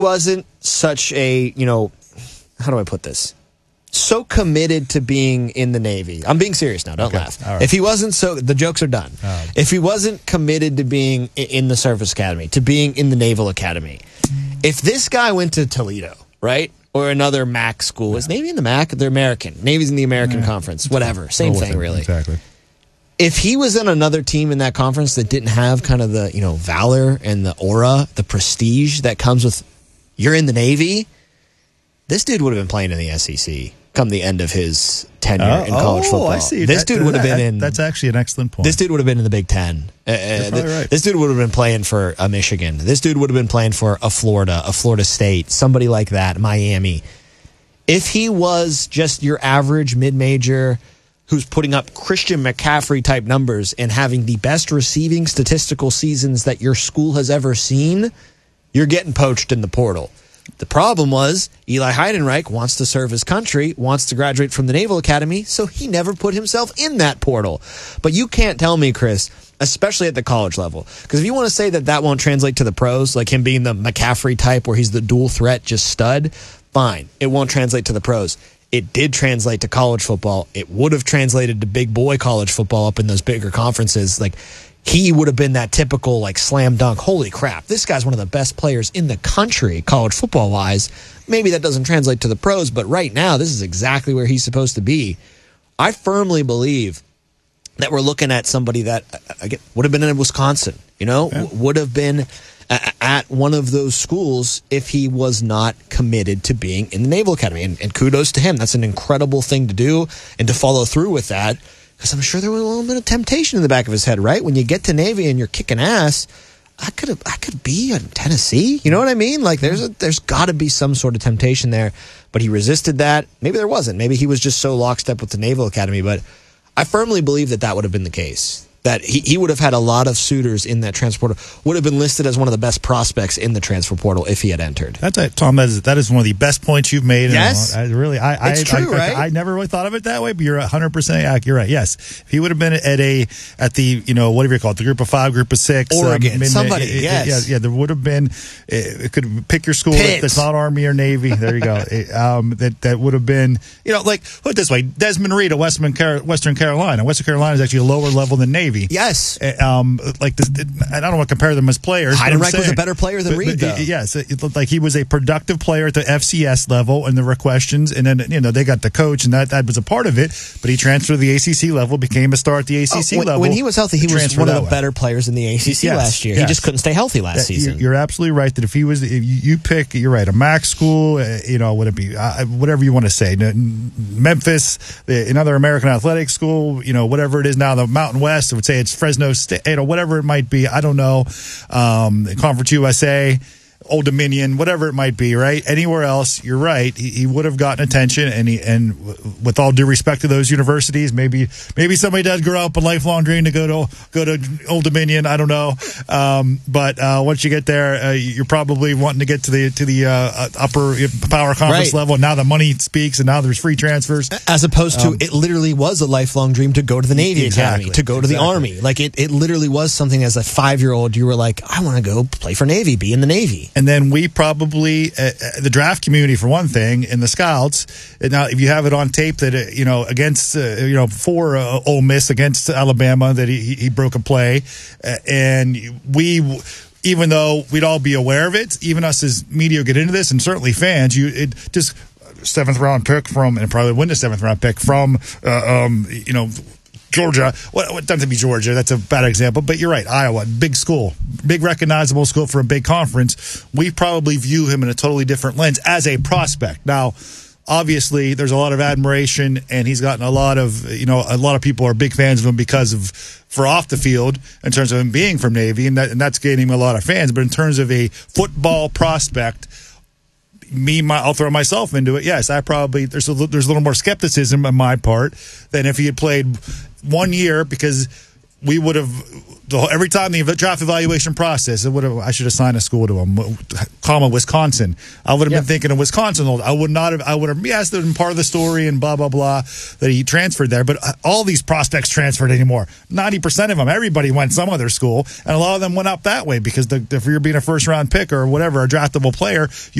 wasn't such a, how do I put this? So committed to being in the Navy. I'm being serious now. Don't laugh. Right. If he wasn't the jokes are done. If he wasn't committed to being in the Surface Academy, to being in the Naval Academy, if this guy went to Toledo, right? Or another MAC school. Is Navy in the MAC? They're American. Navy's in the American Conference. Whatever. Same thing, really. Exactly. If he was in another team in that conference that didn't have kind of the, valor and the aura, the prestige that comes with you're in the Navy, this dude would have been playing in the SEC come the end of his tenure in college football. I see. This dude would have been in... That's actually an excellent point. This dude would have been in the Big Ten. Right. This dude would have been playing for a Michigan. This dude would have been playing for a Florida State, somebody like that, Miami. If he was just your average mid-major who's putting up Christian McCaffrey-type numbers and having the best receiving statistical seasons that your school has ever seen, you're getting poached in the portal. The problem was Eli Heidenreich wants to serve his country, wants to graduate from the Naval Academy, so he never put himself in that portal. But you can't tell me, Chris, especially at the college level, because if you want to say that won't translate to the pros, like him being the McCaffrey type where he's the dual threat, just stud, fine. It won't translate to the pros. It did translate to college football. It would have translated to big boy college football up in those bigger conferences. Like, he would have been that typical, slam dunk, holy crap, this guy's one of the best players in the country, college football-wise. Maybe that doesn't translate to the pros, but right now, this is exactly where he's supposed to be. I firmly believe that we're looking at somebody that would have been in Wisconsin, would have been at one of those schools if he was not committed to being in the Naval Academy. And kudos to him. That's an incredible thing to do and to follow through with that. Because I'm sure there was a little bit of temptation in the back of his head, right? When you get to Navy and you're kicking ass, I could be in Tennessee. You know what I mean? There's got to be some sort of temptation there. But he resisted that. Maybe there wasn't. Maybe he was just so lockstep with the Naval Academy. But I firmly believe that would have been the case. That he would have had a lot of suitors in that transfer portal, would have been listed as one of the best prospects in the transfer portal if he had entered. Tom, that is one of the best points you've made. Yes. It's true, right? I never really thought of it that way, but you're 100% accurate. Right. Yes. If he would have been at the, whatever you call it, the group of 5, group of 6. Oregon, somebody, yes. Yeah, there would have been, it could pick your school Pitt. that's not Army or Navy. There you go. That would have been, put it this way, Desmond Reed of Western Carolina. Western Carolina is actually a lower level than Navy. Yes. I don't want to compare them as players. Heidenreich was a better player than Reed, though. Yes. It looked like he was a productive player at the FCS level, and there were questions. And then, they got the coach, and that was a part of it. But he transferred to the ACC level, became a star at the ACC level. When he was healthy, he was one of the better players in the ACC last year. He just couldn't stay healthy last season. You're absolutely right that if you pick, you're right, a MAC school, would it be, whatever you want to say, Memphis, another American athletic school, whatever it is now, the Mountain West, I would say it's Fresno State, whatever it might be, I don't know, Conference USA, Old Dominion, whatever it might be, right? Anywhere else, you're right. He would have gotten attention, and with all due respect to those universities, maybe somebody does grow up a lifelong dream to go to Old Dominion. I don't know, but once you get there, you're probably wanting to get to the upper power conference level. And now the money speaks, and now there's free transfers, as opposed to it literally was a lifelong dream to go to the Navy Academy, to go to the Army. It literally was something as a 5-year-old you were like, I want to go play for Navy, be in the Navy. And then we probably, the draft community for one thing, and the scouts. Now, if you have it on tape that against for Ole Miss against Alabama that he broke a play, and we. Even though we'd all be aware of it, even us as media get into this, and certainly fans, it just 7th round pick from, and probably win the 7th round pick from, Georgia. Well, it doesn't be Georgia. That's a bad example. But you're right. Iowa, big school, big recognizable school for a big conference. We probably view him in a totally different lens as a prospect. Now, obviously, there's a lot of admiration, and he's gotten a lot of people are big fans of him for off the field in terms of him being from Navy, and that's gaining him a lot of fans. But in terms of a football prospect, I'll throw myself into it. Yes, there's a little more skepticism on my part than if he had played 1 year, because we would have every time the draft evaluation process, I should assign a school to him, Wisconsin. I would have been thinking of Wisconsin. I would have, yes, that been part of the story and blah, blah, blah, that he transferred there. But all these prospects transferred anymore. 90% of them, everybody went some other school, and a lot of them went up that way because if you're being a first-round pick or whatever, a draftable player,